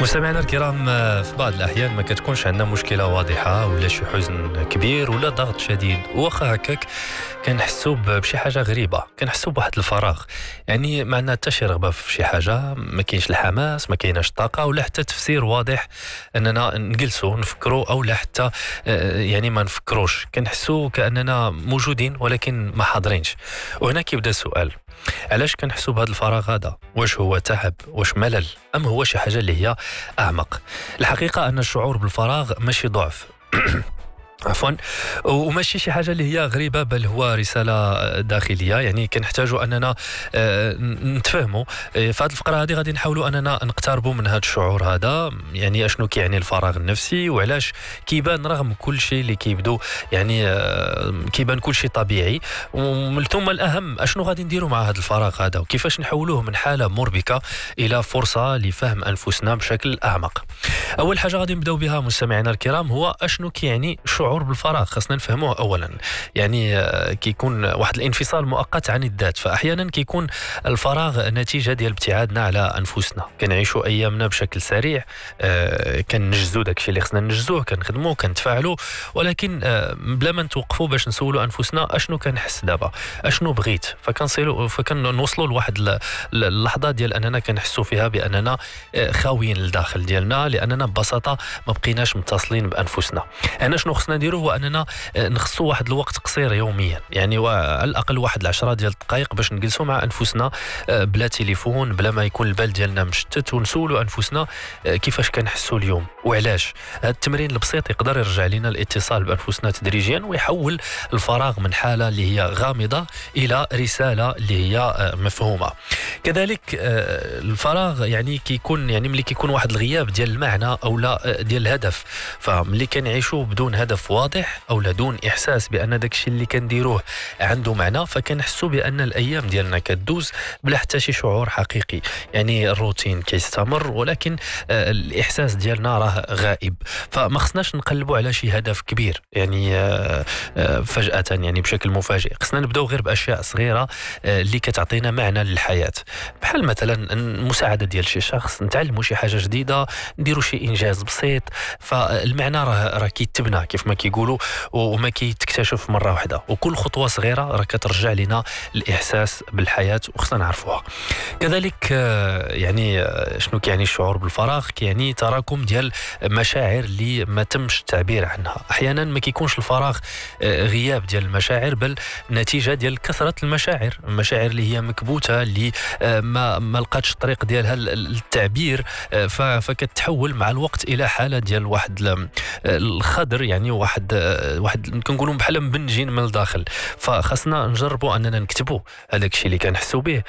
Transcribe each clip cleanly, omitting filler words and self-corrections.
مستمعينا الكرام، في بعض الأحيان ما كتكونش عندنا مشكلة واضحة ولا شي حزن كبير ولا ضغط شديد، واخا هكاك كنحسوا بشي حاجة غريبة، كنحسوا بواحد الفراغ. يعني ما عندنا حتى شي رغبة في شي حاجة، ما كاينش الحماس، ما كايناش الطاقة ولا حتى تفسير واضح أننا نجلسوا نفكروا أو لا حتى يعني ما نفكروش. كنحسوا كأننا موجودين ولكن ما حاضرينش. وهنا كيبدا السؤال: علاش كنحسوا بهذا الفراغ هذا؟ واش هو تعب؟ واش ملل؟ أم هو شي حاجة اللي هي أعمق؟ الحقيقة أن الشعور بالفراغ ماشي ضعف عفوا، وماشي شي حاجه اللي هي غريبه، بل هو رساله داخليه. يعني كنحتاجوا اننا نتفاهموا في هذه الفقره هذه. غادي نحاولوا اننا نقتربوا من هذا الشعور هذا، يعني اشنو كيعني الفراغ النفسي وعلاش كيبان رغم كل شيء اللي كيبدو يعني كيبان كل شيء طبيعي، ومن ثم الاهم اشنو غادي نديروا مع هذا الفراغ هذا وكيفاش نحولوه من حاله مربكه الى فرصه لفهم انفسنا بشكل اعمق. اول حاجه غادي نبداو بها مستمعينا الكرام هو اشنو كيعني الشعور بالفراغ. خاصنا نفهموه اولا. يعني كيكون واحد الانفصال مؤقت عن الذات، فاحيانا كيكون الفراغ نتيجه ديال ابتعادنا على انفسنا. كنعيشوا ايامنا بشكل سريع، كنجزوا داكشي اللي خصنا نجزوه، كنخدموا، كنتفاعلوا، ولكن بلا ما نتوقفوا باش نسولوا انفسنا اشنو كنحس دابا، اشنو بغيت. فكنوصلوا لواحد اللحظه ديال اننا كنحسوا فيها باننا خاويين للداخل ديالنا، لاننا ببساطه ما بقيناش متصلين بانفسنا. انا شنو خصنا نديرو هو اننا نخصوا واحد الوقت قصير يوميا، يعني على الاقل واحد 10 ديال الدقائق باش نجلسوا مع انفسنا بلا تليفون، بلا ما يكون البال ديالنا مشتت، ونسولوا انفسنا كيفاش كنحسوا اليوم وعلاش. هذا التمرين البسيط يقدر يرجع لنا الاتصال بانفسنا تدريجيا ويحول الفراغ من حاله اللي هي غامضه الى رساله اللي هي مفهومه. كذلك الفراغ يعني كيكون يعني ملي كيكون واحد الغياب ديال المعنى او لا ديال الهدف. فملي كنعيشوا بدون هدف واضح او لا دون احساس بان داكشي اللي كنديروه عنده معنى، فكنحسوا بان الايام ديالنا كدوز بلا حتى شي شعور حقيقي. يعني الروتين كيستمر ولكن الاحساس ديالنا راه غائب. فما خصناش نقلبوا على شي هدف كبير يعني فجأة، يعني بشكل مفاجئ. خصنا نبداو غير باشياء صغيره اللي كتعطينا معنى للحياه، بحال مثلا المساعده ديال شي شخص، نتعلموا شي حاجه جديده، نديروا شي انجاز بسيط. فالمعنى راه كيتبنى كيف ما كيقولوا وما كيتكتشف مره واحده، وكل خطوه صغيره راه كترجع لنا الاحساس بالحياه وخصنا نعرفوها. كذلك يعني شنو كيعني الشعور بالفراغ؟ كيعني تراكم ديال مشاعر اللي ما تمش التعبير عنها. احيانا ما كيكونش الفراغ غياب ديال المشاعر، بل نتيجه ديال كثره المشاعر اللي هي مكبوته، اللي ما لقاتش الطريق ديالها للتعبير، فكتحول مع الوقت الى حاله ديال واحد الخضر، يعني واحد كنقولوا بحال مبنجين من الداخل. فخاصنا نجربوا اننا نكتبوا هذاك الشيء اللي كنحسوا به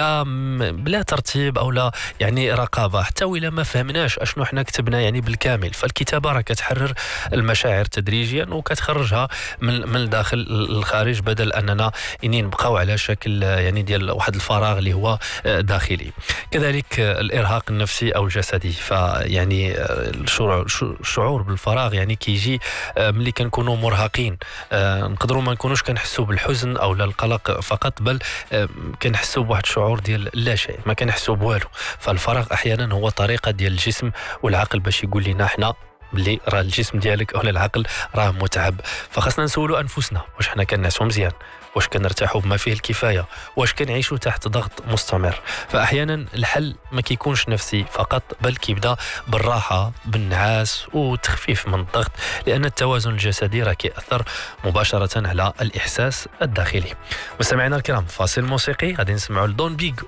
بلا ترتيب او لا يعني رقابه، حتى وإلا ما فهمناش اشنو حنا كتبنا يعني بالكامل. فالكتابه راه كتحرر المشاعر تدريجيا وكتخرجها من الداخل للخارج، بدل اننا نبقاو على شكل يعني ديال واحد الفراغ اللي هو داخلي. كذلك الارهاق النفسي او الجسدي. فيعني الشعور بالفراغ يعني كيجي ملي كنكونوا مرهقين. نقدروا ما نكونوش كنحسوا بالحزن او لا القلق فقط، بل كنحسوا بواحد الشعور ديال لا شيء، ما كنحسوا بوالو. فالفراغ احيانا هو طريقه ديال الجسم والعقل باش يقول لنا حنا بلي راه الجسم ديالك او العقل راه متعب. فخاصنا نسولوا انفسنا واش حنا كنعسوا مزيان، واش كنرتاحوا بما فيه الكفايه، واش كنعيشوا تحت ضغط مستمر. فاحيانا الحل ما كيكونش نفسي فقط، بل كيبدا بالراحه، بالنعاس والتخفيف من الضغط، لان التوازن الجسدي راه كيأثر مباشره على الاحساس الداخلي. مستمعينا الكرام، فاصل موسيقي غادي نسمعوا لدون بيغ